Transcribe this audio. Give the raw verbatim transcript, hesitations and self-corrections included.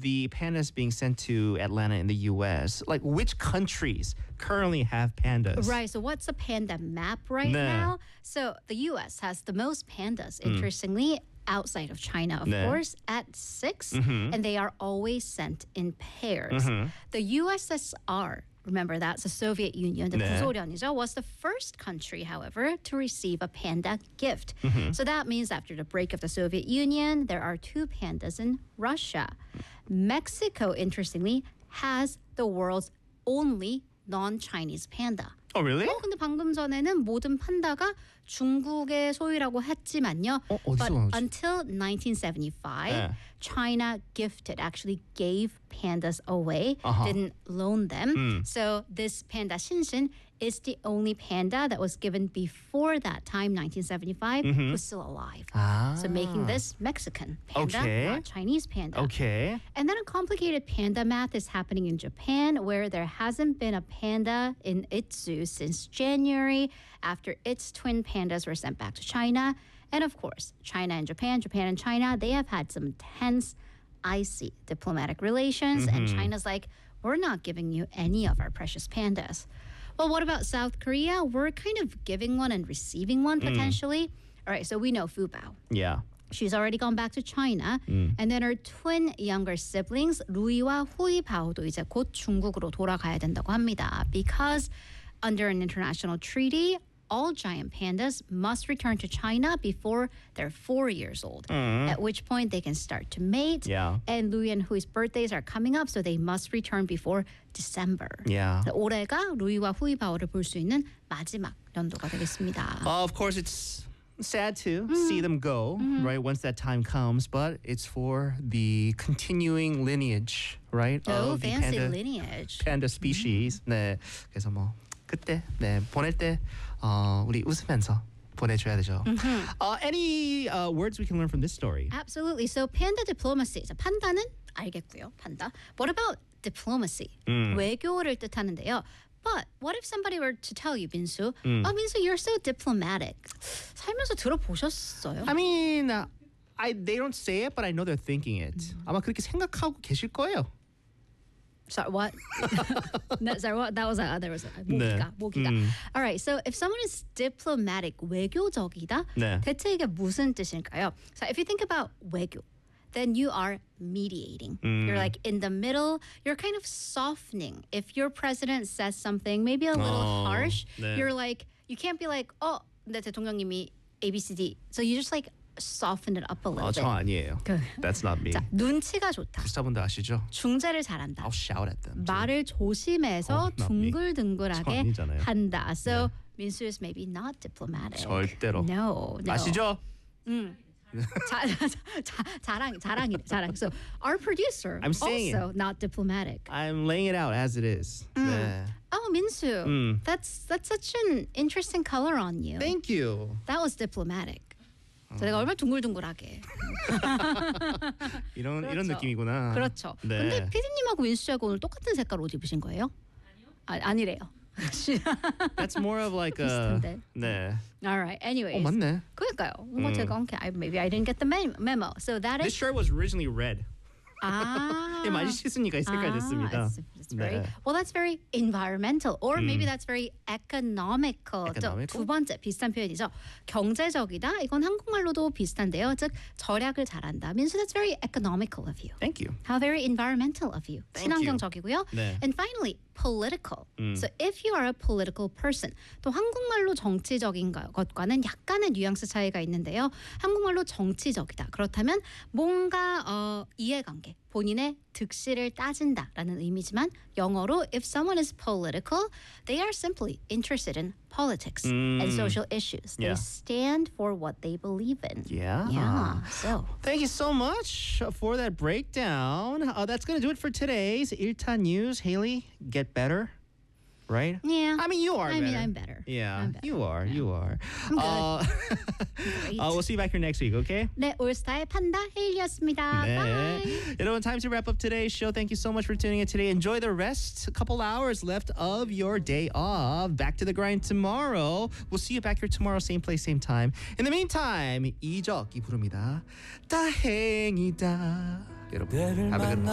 the pandas being sent to Atlanta in the U S, like which countries currently have pandas? Right. So what's a panda map right 네. now? So the U S has the most pandas, interestingly, outside of China, of 네. course, at six, and they are always sent in pairs. The U S S R, remember that's the Soviet Union, the 네. 구소련이죠, was the first country, however, to receive a panda gift. So that means after the break of the Soviet Union, there are two pandas in Russia. Mexico, interestingly, has the world's only non-Chinese panda. Oh, really? 어, 근데 방금 전에는 모든 판다가 중국의 소유라고 했지만요. 어, 어디서 But 나오지? until nineteen seventy-five, 네. China gifted, actually gave pandas away, Uh-huh. didn't loan them. So this panda Shinshin is the only panda that was given before that time, nineteen seventy-five, who's still alive. Ah. So making this Mexican panda, Okay. not Chinese panda. Okay. And then a complicated panda math is happening in Japan, where there hasn't been a panda in its zoo since January after its twin pandas were sent back to China. And of course, China and Japan, Japan and China, they have had some tense, icy diplomatic relations. And China's like, we're not giving you any of our precious pandas. Well, what about South Korea? We're kind of giving one and receiving one potentially. All right, so we know Fu Bao. Yeah. She's already gone back to China. And then her twin younger siblings, 루이와 후이 바오도 이제 곧 중국으로 돌아가야 된다고 합니다. Because under an international treaty, all giant pandas must return to China before they're four years old, at which point they can start to mate. Yeah. And Louis and Hui's birthdays are coming up, so they must return before December. Yeah. 올해가 루이와 후이 바오를 볼 수 있는 마지막 연도가 되겠습니다. Uh, of course, it's sad to see them go, right, once that time comes, but it's for the continuing lineage, right, Oh, of the fancy panda, lineage. panda species. 네, 그래서 뭐 그때 네, 보낼 때 어, 우리 웃으면서 보내줘야 되죠. Uh, any uh, words we can learn from this story? Absolutely. So panda diplomacy. 자, 판다는 알겠고요. 판다. What about diplomacy? 외교를 뜻하는데요. But what if somebody were to tell you, 민수, oh, 민수, you're so diplomatic. 살면서 들어보셨어요? I mean, uh, I they don't say it, but I know they're thinking it. 아마 그렇게 생각하고 계실 거예요. Sorry, what? no, sorry, what? That was a, there was a 모기가, 모기가. 음. All right, so if someone is diplomatic, 외교적이다, 네. 대체 이게 무슨 뜻일까요? So if you think about 외교, then you are mediating. You're like in the middle. You're kind of softening. If your president says something maybe a little 어, harsh, 네. you're like, you can't be like, oh, 내 대통령님이 A B C D. So you just like soften it up a little 어, bit. 저 아니에요. 그- That's not me. 자, 눈치가 좋다. 구스타분들 아시죠? 중재를 잘한다. I'll shout at them. too. 말을 조심해서 어, not me. 둥글둥글하게 저 아니잖아요. 한다. So 민수 is maybe not diplomatic. 절대로. No, no. 아시죠? 자, 자, 자, 자랑, 자랑이래, 자랑. So our producer I'm saying also not diplomatic. I'm laying it out as it is. 네. Oh, Minsu, 음. that's that's such an interesting color on you. Thank you. That was diplomatic. 저 내가 얼마나 둥글둥글하게. 이런 그렇죠. 이런 느낌이구나. 그렇죠. 네. 근데 피디님하고 민수 씨하고 오늘 똑같은 색깔 옷 입으신 거예요? 아, 아니래요. That's more of like a 비슷한데. 네. All right. Anyways. 어 맞네. 그러니까요. 뭔가 제가 okay, I- maybe I didn't get the mem- memo. So that This is shirt was originally red. 아. 예, 많이 씻으니까 이 색깔 됐습니다. It's, it's very, 네. well, that's very environmental, or maybe that's very economical. 저 Economical? 두 번째 비슷한 표현이죠. 경제적이다. 이건 한국말로도 비슷한데요. 즉 절약을 잘한다. means that's very economical of you. Thank you. How very environmental of you. Thank 친환경적이고요. 네. And finally, political. So if you are a political person, 또 한국말로 정치적인 거- 것과는 약간의 뉘앙스 차이가 있는데요. 한국말로 정치적이다. 그렇다면 뭔가 어, 이해관계, 본인의 득실을 따진다라는 의미지만 영어로 if someone is political, they are simply interested in politics and social issues. They Yeah. stand for what they believe in. Yeah. Yeah. So. Thank you so much for that breakdown. Uh, that's going to do it for today's 일타 News. Haley, get better, right? Yeah. I mean, you are I better. mean, I'm better. Yeah, I'm better. you are. You are. I'm good. Uh, Great. uh, we'll see you back here next week, okay? 네, 올스타의 판다 헤일이었습니다. 네. Bye. 여러분, time to wrap up today's show. Thank you so much for tuning in today. Enjoy the rest. A couple hours left of your day off. Back to the grind tomorrow. We'll see you back here tomorrow, same place, same time. In the meantime, 이적이 부릅니다. 다행이다. 여러분, have a good one.